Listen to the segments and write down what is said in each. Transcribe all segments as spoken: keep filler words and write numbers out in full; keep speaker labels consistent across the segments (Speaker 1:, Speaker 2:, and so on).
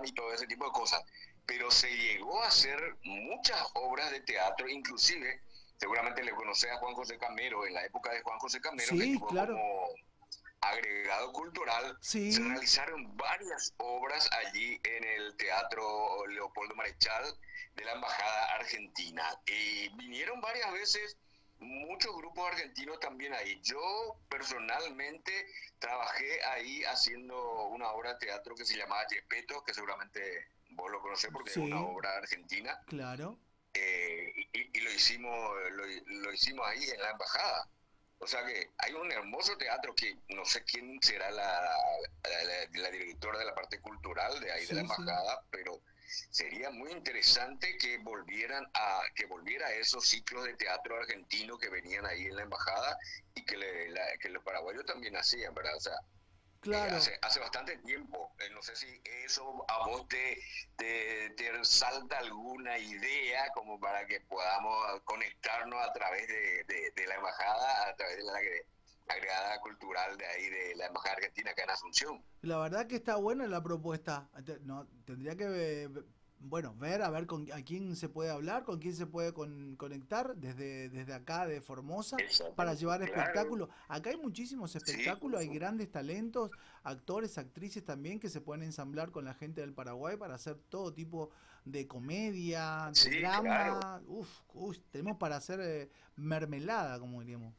Speaker 1: y todo ese tipo de cosas. Pero se llegó a hacer muchas obras de teatro, inclusive, seguramente le conocí a Juan José Camero, en la época de Juan José Camero, que
Speaker 2: Sí,
Speaker 1: estuvo
Speaker 2: claro.
Speaker 1: como agregado cultural, se
Speaker 2: Sí,
Speaker 1: realizaron varias obras allí en el Teatro Leopoldo Marechal de la Embajada Argentina. Y vinieron varias veces muchos grupos argentinos también ahí. Yo personalmente trabajé ahí haciendo una obra de teatro que se llamaba Yepeto, que seguramente vos lo conocés porque es una
Speaker 2: sí,
Speaker 1: obra argentina,
Speaker 2: claro.
Speaker 1: eh, y, y, lo hicimos lo, lo, hicimos ahí en la embajada. O sea que hay un hermoso teatro que no sé quién será la, la, la, la directora de la parte cultural de ahí de la
Speaker 2: Sí, sí.
Speaker 1: embajada, pero sería muy interesante que volvieran a que volviera a esos ciclos de teatro argentino que venían ahí en la embajada y que, le, la, que los paraguayos también hacían, ¿verdad? O sea, eh,
Speaker 2: Claro.
Speaker 1: hace, hace bastante tiempo. Eh, no sé si eso a vos te, te, te salta alguna idea como para que podamos conectarnos a través de, de, de la embajada, a través de la agregada cultural de ahí de la embajada argentina acá en Asunción.
Speaker 2: La verdad que está buena la propuesta. Te- No, tendría que, eh, bueno, ver a ver con a quién se puede hablar, con quién se puede con- conectar desde, desde acá de Formosa para
Speaker 1: Exactamente,
Speaker 2: llevar
Speaker 1: claro.
Speaker 2: espectáculos. Acá hay muchísimos
Speaker 1: Sí, sí,
Speaker 2: espectáculos, hay
Speaker 1: sí.
Speaker 2: grandes talentos, actores, actrices también que se pueden ensamblar con la gente del Paraguay para hacer todo tipo de comedia, de
Speaker 1: Sí, claro.
Speaker 2: drama. Uf, uf, tenemos para hacer eh, mermelada, como diríamos.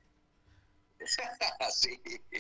Speaker 1: Sí,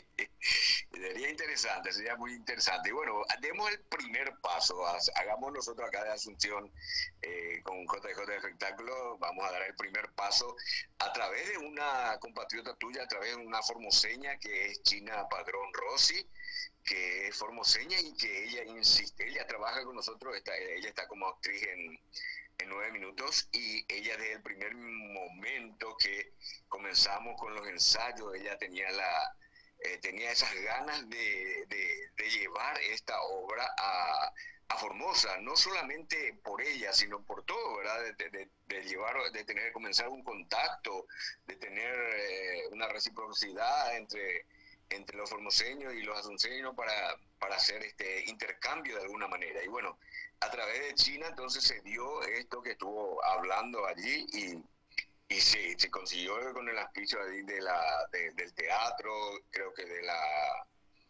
Speaker 1: sería interesante, sería muy interesante. Y bueno, demos el primer paso, hagamos nosotros acá de Asunción eh, con J J de Espectáculo, vamos a dar el primer paso a través de una compatriota tuya, a través de una formoseña que es China Padrón Rossi, que es formoseña y que ella insiste, ella trabaja con nosotros, está, ella está como actriz en, en nueve minutos y ella desde el primer momento que comenzamos con los ensayos, ella tenía la eh, tenía esas ganas de, de, de, llevar esta obra a, a Formosa, no solamente por ella, sino por todo, ¿verdad? De, de, de llevar, de tener, comenzar un contacto, de tener eh, una reciprocidad entre, entre los formoseños y los asunceños para, para hacer este intercambio de alguna manera. Y bueno, a través de China entonces se dio esto que estuvo hablando allí y, y se, se consiguió con el auspicio de la, de, del teatro, creo que de la,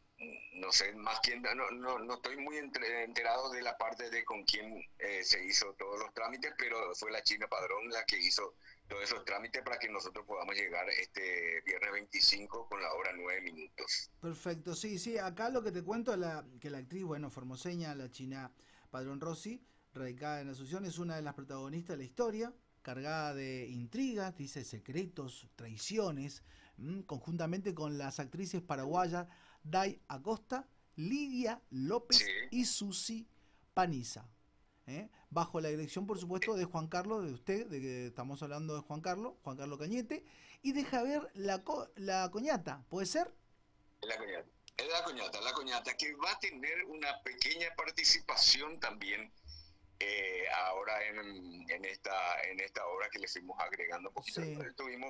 Speaker 1: no sé más quién, no, no, no estoy muy enterado de la parte de con quién eh, se hizo todos los trámites, pero fue la China Padrón la que hizo todos esos trámites para que nosotros podamos llegar este viernes veinticinco con la hora nueve minutos.
Speaker 2: Perfecto, sí, sí, acá lo que te cuento es la, que la actriz, bueno, formoseña, la china Padrón Rossi, radicada en Asunción, es una de las protagonistas de la historia, cargada de intrigas, dice secretos, traiciones, mmm, conjuntamente con las actrices paraguayas Day Acosta, Lidia
Speaker 1: Sí,
Speaker 2: López y Susi Paniza. ¿eh? Bajo la dirección, por supuesto, de Juan Carlos, de usted, de que estamos hablando de Juan Carlos, Juan Carlos Cañete, y de Javier La, Co la Coñata, ¿puede ser?
Speaker 1: la coñata. Es la coñata, la coñata que va a tener una pequeña participación también eh, ahora en, en, esta, en esta obra que le fuimos agregando un poquito.
Speaker 2: Sí.
Speaker 1: Estuvimos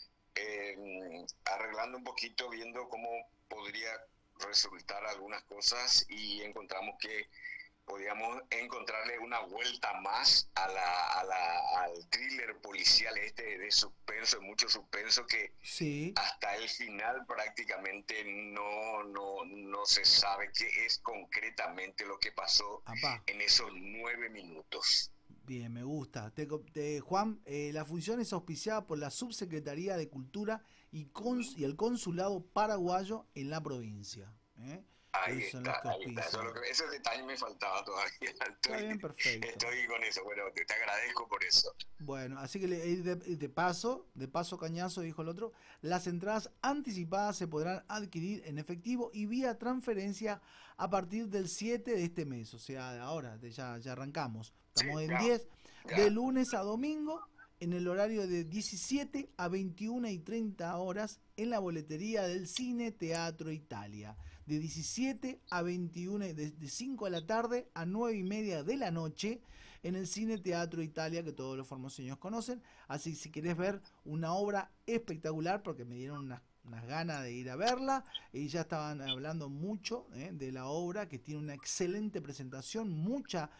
Speaker 1: eh, arreglando un poquito, viendo cómo podría resultar algunas cosas y encontramos que podíamos encontrarle una vuelta más a la, a la, al thriller policial este de suspenso, de mucho suspenso que
Speaker 2: Sí.
Speaker 1: hasta el final prácticamente no, no, no se sabe qué es concretamente lo que pasó
Speaker 2: Apá.
Speaker 1: en esos nueve minutos.
Speaker 2: Bien, me gusta. Te, te, Juan, eh, la función es auspiciada por la Subsecretaría de Cultura y, cons, y el Consulado Paraguayo en la provincia. ¿eh?
Speaker 1: Ahí
Speaker 2: Ellos son los
Speaker 1: está,
Speaker 2: que
Speaker 1: ahí está. Eso es lo
Speaker 2: auspician.
Speaker 1: que, ese detalle me faltaba todavía.
Speaker 2: Está
Speaker 1: Estoy,
Speaker 2: bien, perfecto.
Speaker 1: estoy con eso. Bueno, te, te agradezco por eso.
Speaker 2: Bueno, así que le- de, de paso, de paso cañazo, dijo el otro, las entradas anticipadas se podrán adquirir en efectivo y vía transferencia a partir del siete de este mes, o sea, de ahora, de ya, ya arrancamos.
Speaker 1: Sí,
Speaker 2: Estamos en
Speaker 1: ya,
Speaker 2: diez de
Speaker 1: ya.
Speaker 2: lunes a domingo, en el horario de diecisiete a veintiuna y treinta horas, en la boletería del Cine Teatro Italia. De diecisiete a veintiuna, de, de cinco de la tarde a nueve y media de la noche, en el Cine Teatro Italia, que todos los formoseños conocen. Así que si querés ver una obra espectacular, porque me dieron unas unas ganas de ir a verla, y ya estaban hablando mucho, ¿eh? de la obra, que tiene una excelente presentación, mucha